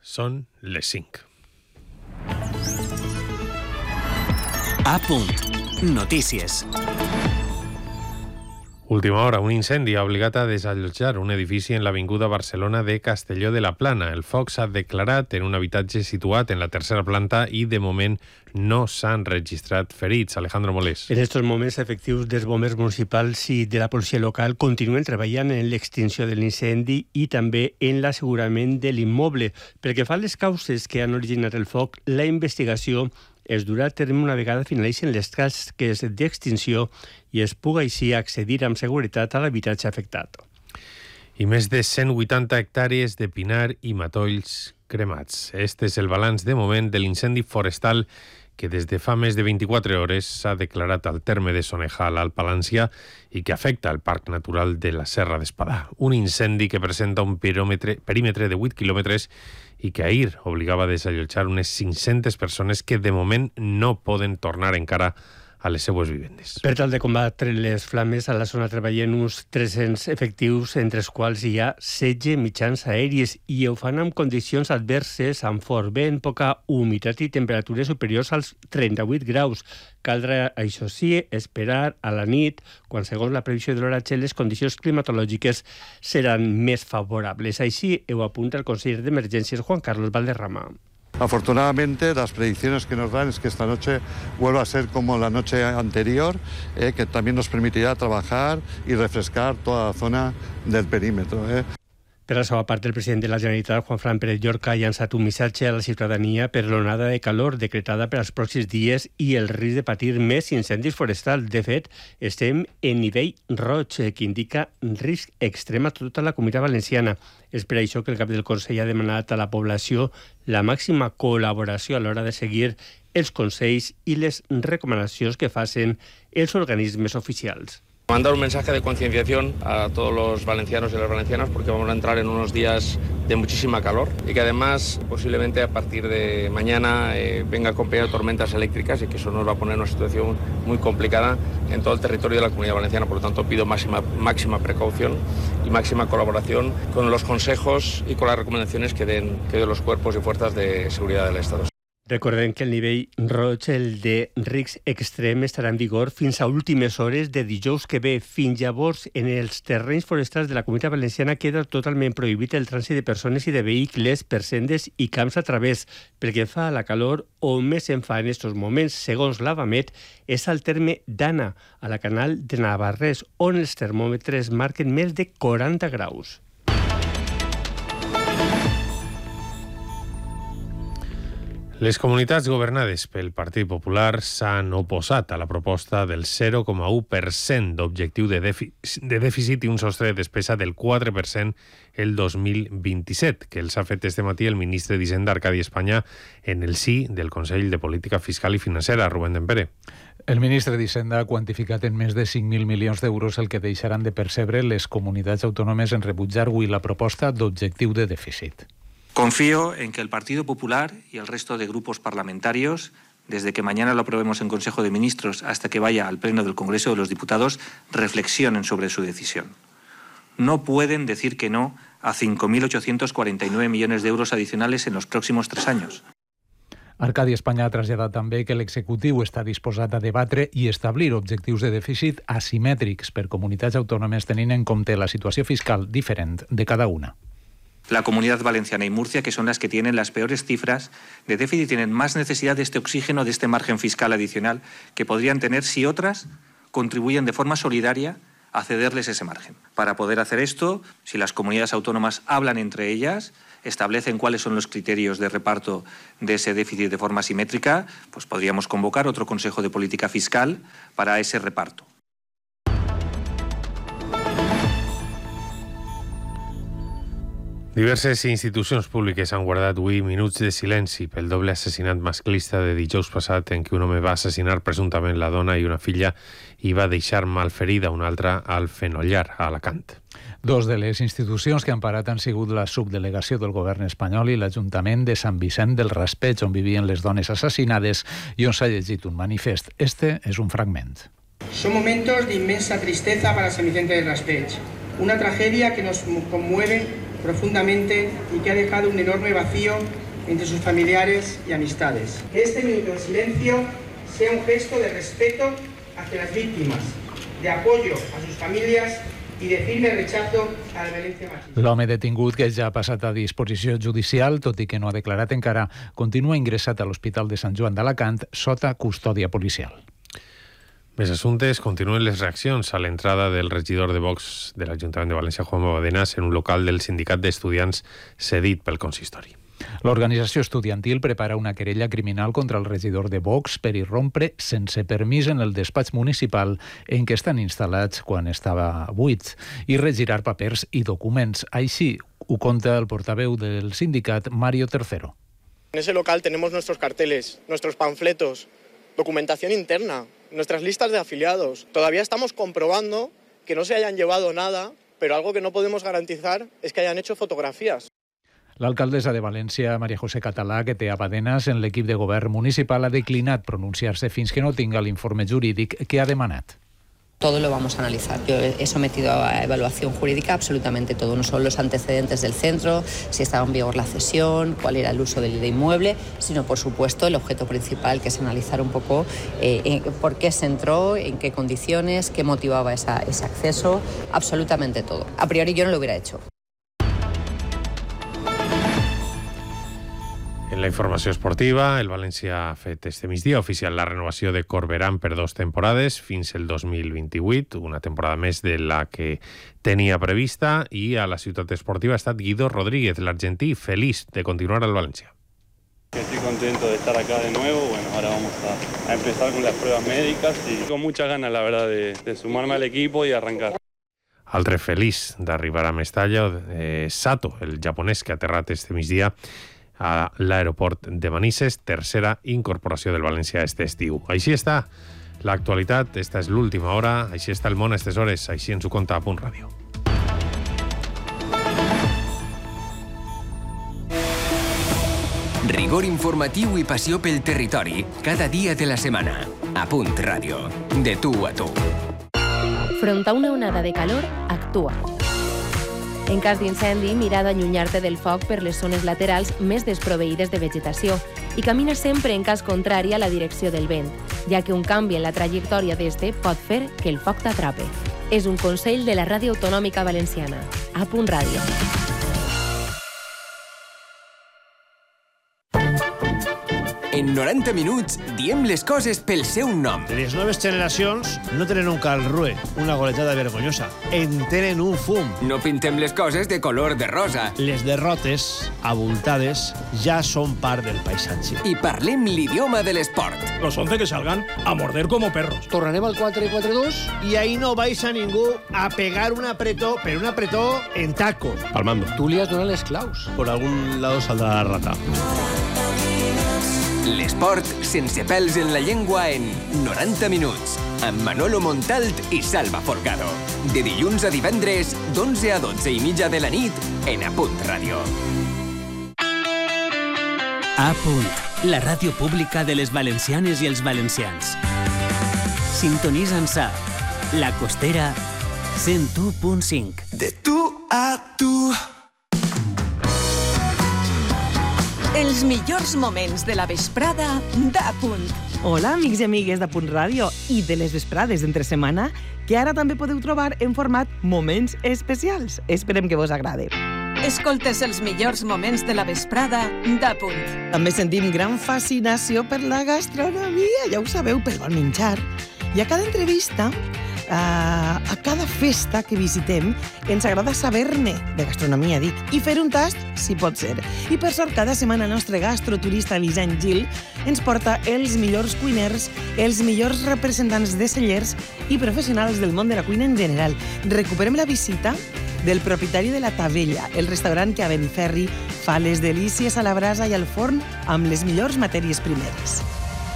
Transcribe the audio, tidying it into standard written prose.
Són les 5. A punt. Notícies. Última hora, un incendi ha obligat a desallotjar un edifici en l'avinguda Barcelona de Castelló de la Plana. El foc s'ha declarat en un habitatge situat en la tercera planta i, de moment, no s'han registrat ferits. Alejandro Molés. En estos moments, efectius dels bombers municipals i de la policia local continuen treballant en l'extinció de l'incendi i també en l'assegurament de l'immoble. Pel que fa a les causes que han originat el foc, la investigació es durà a terme una vegada finalitzen les tasques d'extinció i es puga així accedir amb seguretat a l'habitatge afectat. I més de 180 hectàrees de pinar i matolls cremats. Este és el balanç de moment de l'incendi forestal que des de fa més de 24 hores s'ha declarat al terme de Sonejal, al Palància, i que afecta el Parc Natural de la Serra d'Espadà. Un incendi que presenta un perímetre de 8 quilòmetres i que ahir obligava a desallotjar unes 500 persones que de moment no poden tornar encara a les seues vivendes. Per tal de combatre les flames, a la zona treballen uns 300 efectius, entre els quals hi ha 16 mitjans aèries, i ho fan amb condicions adverses, amb fort vent, poca humitat i temperatures superiors als 38 graus. Caldrà, això sí, esperar a la nit, quan, segons la previsió de l'oratge, les condicions climatològiques seran més favorables. Així ho apunta el conseller d'Emergències, Juan Carlos Valderrama. Afortunadamente, las predicciones que nos dan es que esta noche vuelva a ser como la noche anterior, que también nos permitirá trabajar y refrescar toda la zona del perímetro. Per la seva part, el president de la Generalitat, Juan Fran Pérez Llorca, ha llançat un missatge a la ciutadania per l'onada de calor decretada per als pròxims dies i el risc de patir més incendis forestals. De fet, estem en nivell roig, que indica risc extrem a tota la Comunitat Valenciana. És per això que el cap del Consell ha demanat a la població la màxima col·laboració a l'hora de seguir els consells i les recomanacions que facin els organismes oficials. Mandar un mensaje de concienciación a todos los valencianos y las valencianas porque vamos a entrar en unos días de muchísima calor y que además posiblemente a partir de mañana venga acompañado de tormentas eléctricas y que eso nos va a poner en una situación muy complicada en todo el territorio de la Comunidad Valenciana. Por lo tanto, pido máxima precaución y máxima colaboración con los consejos y con las recomendaciones que den los cuerpos y fuerzas de seguridad del Estado. Recordem que el nivell roig, el de risc extrem, estarà en vigor fins a últimes hores de dijous que ve. Fins llavors, en els terrenys forestals de la Comunitat Valenciana queda totalment prohibit el trànsit de persones i de vehicles per sendes i camps a través. Pel que fa a la calor, on més se'n fa en aquests moments, segons l'Avamet, és al terme d'Anna, a la Canal de Navarrés, on els termòmetres marquen més de 40 graus. Les comunitats governades pel Partit Popular s'han oposat a la proposta del 0,1% d'objectiu de dèficit i un sostre de despesa del 4% el 2027, que els ha fet este matí el ministre d'Hisenda, Arcadi Espanya, en el sí del Consell de Política Fiscal i Financera, Rubén Dempere. El ministre d'Hisenda ha quantificat en més de 5.000 milions d'euros el que deixaran de percebre les comunitats autònomes en rebutjar avui la proposta d'objectiu de dèficit. Confío en que el Partido Popular y el resto de grupos parlamentarios, desde que mañana lo aprobemos en Consejo de Ministros hasta que vaya al Pleno del Congreso de los Diputados, reflexionen sobre su decisión. No pueden decir que no a 5.849 millones de euros adicionales en los próximos 3 años. Arcadi Espanya ha traslladat també que l'executiu està disposat a debatre i establir objectius de dèficit asimètrics per comunitats autònomes tenint en compte la situació fiscal diferent de cada una. La Comunidad Valenciana y Murcia, que son las que tienen las peores cifras de déficit, tienen más necesidad de este oxígeno, de este margen fiscal adicional que podrían tener si otras contribuyen de forma solidaria a cederles ese margen. Para poder hacer esto, si las comunidades autónomas hablan entre ellas, establecen cuáles son los criterios de reparto de ese déficit de forma simétrica, pues podríamos convocar otro Consejo de Política Fiscal para ese reparto. Diverses institucions públiques han guardat avui minuts de silenci pel doble assassinat masclista de dijous passat en què un home va assassinar presumptament la dona i una filla i va deixar malferida una altra al Fenollar, a Alacant. Dos de les institucions que han parat han sigut la subdelegació del govern espanyol i l'Ajuntament de Sant Vicent del Raspeig, on vivien les dones assassinades i on s'ha llegit un manifest. Este és un fragment. Son momentos de inmensa tristeza para San Vicente del Raspeig. Una tragedia que nos conmueve profundamente y que ha dejado un enorme vacío entre sus familiares y amistades. Que este minuto de silencio sea un gesto de respeto hacia las víctimas, de apoyo a sus familias i de firme rechazo a la violència machista. L'home detingut, que ja ha passat a disposició judicial, tot i que no ha declarat encara, continua ingressat a l'Hospital de Sant Joan d'Alacant sota custòdia policial. Més assumptes, continuen les reaccions a l'entrada del regidor de Vox de l'Ajuntament de València, Juan Badenas, en un local del sindicat d'estudiants cedit pel consistori. L'organització estudiantil prepara una querella criminal contra el regidor de Vox per irrompre sense permís en el despatx municipal en què estan instal·lats quan estava buit i regirar papers i documents. Així ho conta el portaveu del sindicat, Mario Tercero. En ese local tenemos nuestros carteles, nuestros panfletos, documentación interna, nuestras listas de afiliados. Todavía estamos comprobando que no se hayan llevado nada, pero algo que no podemos garantizar es que hayan hecho fotografías. L'alcaldessa de València, María José Català, que té a Badenas en l'equip de govern municipal, ha declinat pronunciar-se fins que no tinga l'informe jurídic que ha demanat. Todo lo vamos a analizar. Yo he sometido a evaluación jurídica absolutamente todo, no solo los antecedentes del centro, si estaba en vigor la cesión, cuál era el uso del inmueble, sino por supuesto el objeto principal, que es analizar un poco por qué se entró, en qué condiciones, qué motivaba ese acceso, absolutamente todo. A priori yo no lo hubiera hecho. En la informació esportiva, el València ha fet este migdia oficial la renovació de Corberán per 2 temporades fins el 2028, una temporada més de la que tenia prevista, i a la ciutat esportiva ha estat Guido Rodríguez, l'argentí, feliç de continuar al València. Estoy contento de estar acá de nuevo. Bueno, ahora vamos a empezar con las pruebas médicas y con muchas ganas, la verdad, de sumarme al equipo y arrancar. Altre feliç d'arribar a Mestalla, Sato, el japonès que ha aterrat este migdia a l'aeroport de Manises, tercera incorporació del València este estiu. Així està l'actualitat, esta és l'última hora, així està el món a aquestes hores, així ens ho conta a Punt Ràdio. Rigor informatiu i passió pel territori, cada dia de la setmana. A Punt Ràdio, de tu a tu. Front a una onada de calor, actua. En cas d'incendi, mira d'allunyar-te del foc per les zones laterals més desproveïdes de vegetació i camina sempre en cas contrari a la direcció del vent, ja que un canvi en la trajectòria d'este pot fer que el foc t'atrape. És un consell de la Ràdio Autonòmica Valenciana. A Punt Ràdio. En 90 minuts diem les coses pel seu nom. Les noves generacions no tenen un calrue, una goletada vergonyosa. En tenen un fum. No pintem les coses de color de rosa. Les derrotes, abultades, ja són part del paisatge. I parlem l'idioma de l'esport. Los 11 que salgan a morder como perros. Tornarem al 4-4-2 i ahí no vais a ningú a pegar un apretó, però un apretó en tacos. Palmando. Tu li has donat les claus. Por algún lado saldrá la rata. L'esport sense pèls en la llengua en 90 minuts, amb Manolo Montalt i Salva Folgado. De dilluns a divendres, d'11 a 12 i mitja de la nit, en A Punt Ràdio. A Punt, la ràdio pública de les valencianes i els valencians. Sintonitza'ns a La Costera 101.5. De tu a tu. Els millors moments de la vesprada d'A Punt. Hola, amics i amigues de Punt Ràdio i de les vesprades d'entre setmana, que ara també podeu trobar en format Moments Especials. Esperem que vos agrade. Escoltes els millors moments de la vesprada d'A Punt. També sentim gran fascinació per la gastronomia, ja ho sabeu, pel bon menjar. I a cada entrevista, a cada festa que visitem, ens agrada saber-ne de gastronomia, dic, i fer un tast, si pot ser. I per sort, cada setmana el nostre gastroturista Vicent Gil ens porta els millors cuiners, els millors representants de cellers i professionals del món de la cuina en general. Recuperem la visita del propietari de La Tavella, el restaurant que a Beniferri fa les delícies a la brasa i al forn amb les millors matèries primeres.